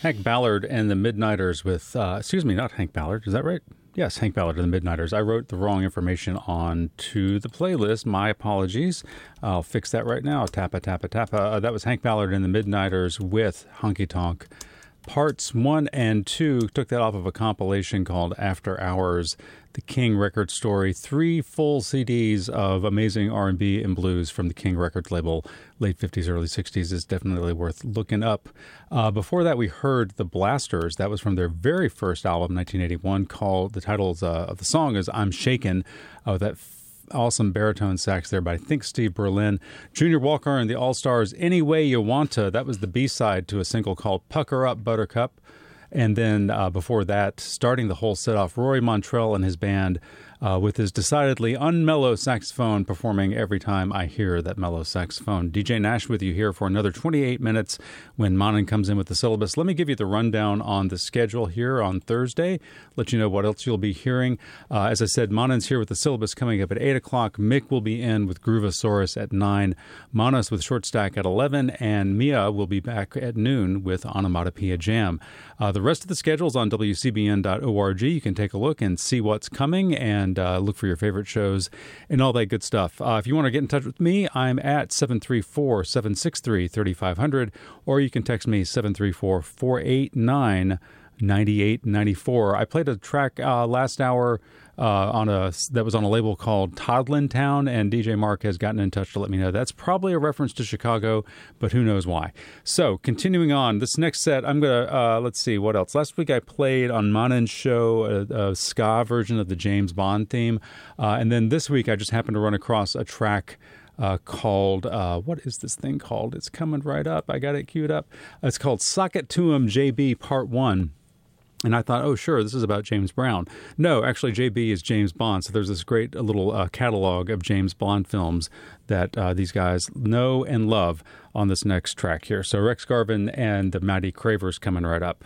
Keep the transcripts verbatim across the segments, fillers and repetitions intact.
Hank Ballard and the Midnighters with, uh, excuse me, not Hank Ballard. Is that right? Yes, Hank Ballard and the Midnighters. I wrote the wrong information on to the playlist. My apologies. I'll fix that right now. Tappa, tappa, tappa. Uh, that was Hank Ballard and the Midnighters with Honky Tonk. Parts one and two took that off of a compilation called After Hours, the King Record Story. Three full C Ds of amazing R and B and blues from the King Records label, late fifties, early sixties, is definitely worth looking up. Uh, before that, we heard The Blasters. That was from their very first album, nineteen eighty-one, called, the title uh, of the song is I'm Shaken. Uh, that awesome baritone sax there by, I think, Steve Berlin. Junior Walker and the All-Stars, Any Way You Wanta. That was the B-side to a single called Pucker Up, Buttercup. And then uh, before that, starting the whole set off, Rory Montrell and his band uh, with his decidedly unmellow saxophone performing Every Time I Hear That Mellow Saxophone. D J Nash with you here for another twenty-eight minutes when Manan comes in with the syllabus. Let me give you the rundown on the schedule here on Thursday, let you know what else you'll be hearing. Uh, as I said, Manan's here with the syllabus coming up at eight o'clock. Mick will be in with Groovosaurus at nine, Manas with Short Stack at eleven, and Mia will be back at noon with Onomatopoeia Jam. Uh, the rest of the schedule is on W C B N dot org. You can take a look and see what's coming and uh, look for your favorite shows and all that good stuff. Uh, if you want to get in touch with me, I'm at seven three four, seven six three, three five zero zero, or you can text me seven three four, four eight nine, nine eight nine four. I played a track uh, last hour uh, on a that was on a label called Toddlin Town, and D J Mark has gotten in touch to let me know that's probably a reference to Chicago, but who knows why. So, continuing on, this next set, I'm going to, uh, let's see, what else? Last week I played on Manan's show a, a ska version of the James Bond theme, uh, and then this week I just happened to run across a track Uh, called, uh, what is this thing called? It's coming right up. I got it queued up. It's called Sock It To 'Em J B Part one. And I thought, oh, sure, this is about James Brown. No, actually, J B is James Bond. So there's this great little uh, catalog of James Bond films that uh, these guys know and love on this next track here. So Rex Garvin and the Mighty Cravers coming right up.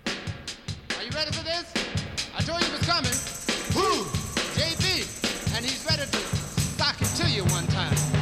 Are you ready for this? I told you it was coming. Woo! J B, and he's ready to sock it to you one time.